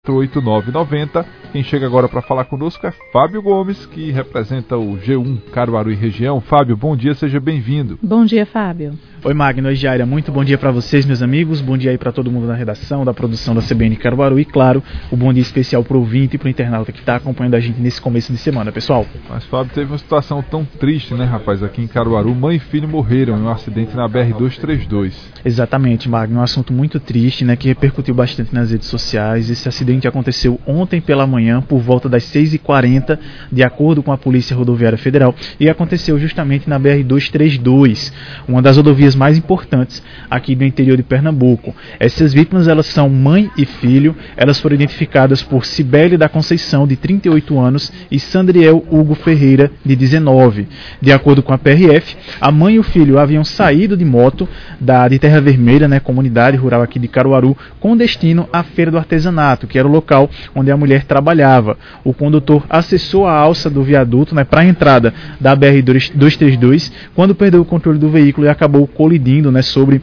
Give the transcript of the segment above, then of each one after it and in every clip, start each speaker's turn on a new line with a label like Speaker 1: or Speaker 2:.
Speaker 1: 8990. Quem chega agora para falar conosco é Fábio Gomes, que representa o G1 Caruaru e região. Fábio, bom dia, seja bem-vindo.
Speaker 2: Bom dia, Fábio.
Speaker 3: Oi, Magno, oi, Jaira, muito bom dia para vocês, meus amigos, bom dia aí para todo mundo da redação, da produção da CBN Caruaru e, claro, o bom dia especial pro ouvinte e pro internauta que está acompanhando a gente nesse começo de semana, pessoal.
Speaker 1: Mas, Fábio, teve uma situação tão triste, né, rapaz, aqui em Caruaru, mãe e filho morreram em um acidente na BR-232.
Speaker 3: Exatamente, Magno, um assunto muito triste, né, que repercutiu bastante nas redes sociais. Esse acidente aconteceu ontem pela manhã, por volta das 6h40, de acordo com a Polícia Rodoviária Federal, e aconteceu justamente na BR-232, uma das rodovias mais importantes aqui do interior de Pernambuco. Essas vítimas, elas são mãe e filho, elas foram identificadas por Cibele da Conceição, de 38 anos, e Sandriel Hugo Ferreira, de 19. De acordo com a PRF, a mãe e o filho haviam saído de moto de Terra Vermelha, né, comunidade rural aqui de Caruaru, com destino à Feira do Artesanato, que era o local onde a mulher trabalhava. O condutor acessou a alça do viaduto, né, para a entrada da BR-232, quando perdeu o controle do veículo e acabou colidindo, né, sobre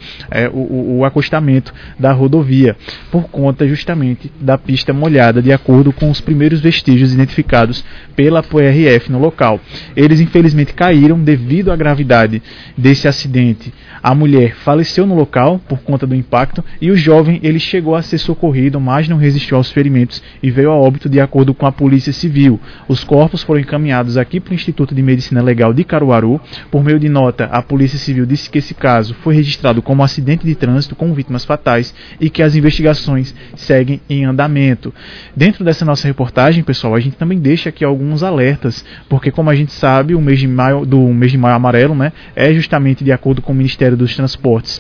Speaker 3: o acostamento da rodovia, por conta justamente da pista molhada, de acordo com os primeiros vestígios identificados pela PRF no local. Eles infelizmente caíram devido à gravidade desse acidente. A mulher faleceu no local por conta do impacto e o jovem ele chegou a ser socorrido, mas não resistiu aos ferimentos e veio a óbito, de acordo com a Polícia Civil. Os corpos foram encaminhados aqui para o Instituto de Medicina Legal de Caruaru. Por meio de nota, a Polícia Civil disse que esse caso foi registrado como acidente de trânsito com vítimas fatais e que as investigações seguem em andamento. Dentro dessa nossa reportagem, pessoal, a gente também deixa aqui alguns alertas, porque como a gente sabe, o mês de maio amarelo, né, é justamente de acordo com o Ministério dos Transportes,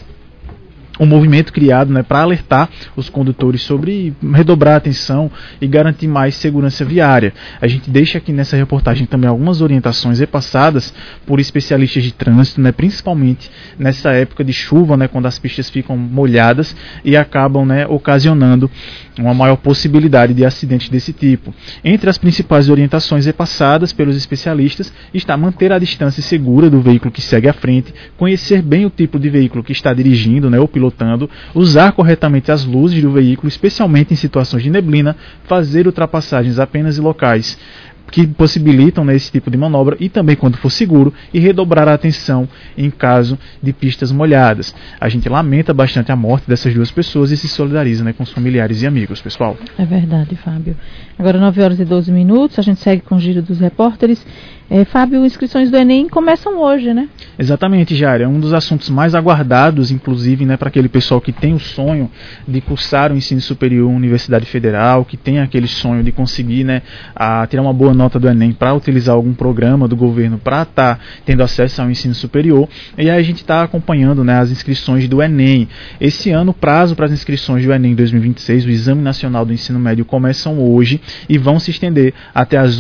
Speaker 3: um movimento criado, né, para alertar os condutores sobre redobrar a atenção e garantir mais segurança viária. A gente deixa aqui nessa reportagem também algumas orientações repassadas por especialistas de trânsito, né, principalmente nessa época de chuva, né, quando as pistas ficam molhadas e acabam, né, ocasionando uma maior possibilidade de acidentes desse tipo. Entre as principais orientações repassadas pelos especialistas está manter a distância segura do veículo que segue à frente, conhecer bem o tipo de veículo que está dirigindo, né, ou pilotando, usar corretamente as luzes do veículo, especialmente em situações de neblina, fazer ultrapassagens apenas em locais que possibilitam, né, esse tipo de manobra e também quando for seguro, e redobrar a atenção em caso de pistas molhadas. A gente lamenta bastante a morte dessas duas pessoas e se solidariza, né, com os familiares e amigos, pessoal.
Speaker 2: É verdade, Fábio. Agora 9h12, a gente segue com o giro dos repórteres. Fábio, inscrições do Enem começam hoje, né?
Speaker 3: Exatamente, Jair. É um dos assuntos mais aguardados, inclusive, né, para aquele pessoal que tem o sonho de cursar o ensino superior em Universidade Federal, que tem aquele sonho de conseguir, né, tirar uma boa nota do Enem para utilizar algum programa do governo para estar tendo acesso ao ensino superior. E aí a gente está acompanhando, né, as inscrições do Enem. Esse ano, o prazo para as inscrições do Enem 2026, o Exame Nacional do Ensino Médio, começam hoje e vão se estender até às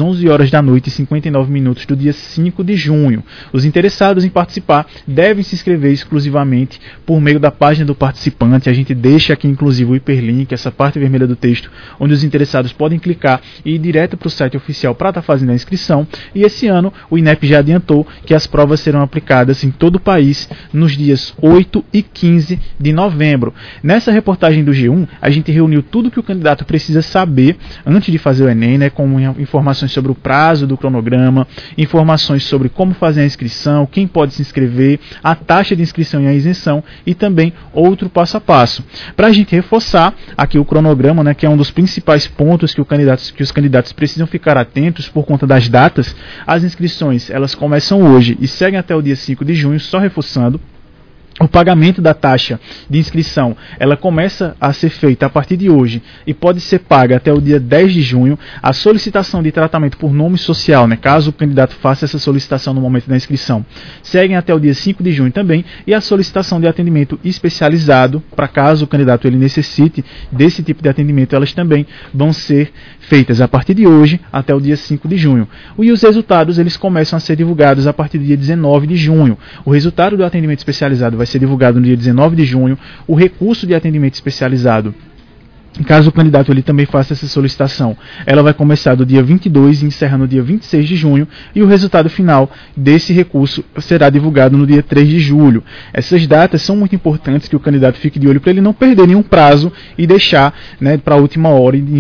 Speaker 3: 11h59 do dia 5 de junho. Os interessados em participar devem se inscrever exclusivamente por meio da página do participante. A gente deixa aqui inclusive o hiperlink, essa parte vermelha do texto, onde os interessados podem clicar e ir direto para o site oficial para estar fazendo a inscrição. E esse ano o INEP já adiantou que as provas serão aplicadas em todo o país nos dias 8 e 15 de novembro. Nessa reportagem do G1, a gente reuniu tudo que o candidato precisa saber antes de fazer o Enem, né, como informações sobre o prazo do cronograma, informações sobre como fazer a inscrição, quem pode se inscrever, a taxa de inscrição e a isenção e também outro passo a passo. Para a gente reforçar aqui o cronograma, né, que é um dos principais pontos que os candidatos precisam ficar atentos por conta das datas, as inscrições elas começam hoje e seguem até o dia 5 de junho, só reforçando. O pagamento da taxa de inscrição, ela começa a ser feita a partir de hoje e pode ser paga até o dia 10 de junho. A solicitação de tratamento por nome social, né, caso o candidato faça essa solicitação no momento da inscrição, seguem até o dia 5 de junho também. E a solicitação de atendimento especializado, para caso o candidato ele necessite desse tipo de atendimento, elas também vão ser feitas a partir de hoje até o dia 5 de junho. E os resultados eles começam a ser divulgados a partir do dia 19 de junho. O resultado do atendimento especializado vai ser divulgado no dia 19 de junho, o recurso de atendimento especializado Caso o candidato ele também faça essa solicitação, ela vai começar do dia 22 e encerra no dia 26 de junho e o resultado final desse recurso será divulgado no dia 3 de julho. Essas datas são muito importantes que o candidato fique de olho para ele não perder nenhum prazo e deixar, para a última hora